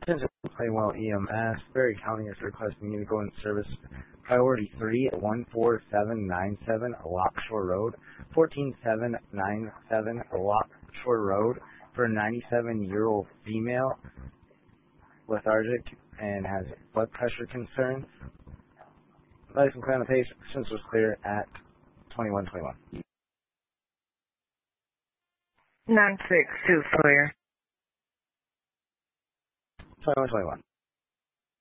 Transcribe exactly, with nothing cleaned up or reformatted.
Attention, Plainwell E M S. Berry County is requesting you to go in service priority three at one four seven nine seven Lockshore Road, fourteen seven nine seven Lockshore Road, for a ninety-seven-year-old female, lethargic, and has blood pressure concerns. Life and clear on the patient was clear at twenty-one twenty-one. nine six two clear. twenty-one twenty-one.